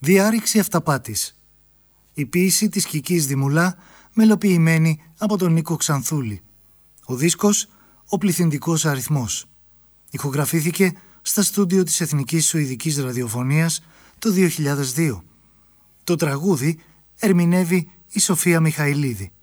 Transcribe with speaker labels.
Speaker 1: Διάρρηξη αυταπάτης. Η ποίηση της Κικής Δημουλά, μελοποιημένη από τον Νίκο Ξανθούλη. Ο δίσκος «Ο πληθυντικός αριθμός». Ηχογραφήθηκε στα στούντιο της Εθνικής Σουηδικής Ραδιοφωνίας το 2002. Το τραγούδι ερμηνεύει η Σοφία Μιχαηλίδη.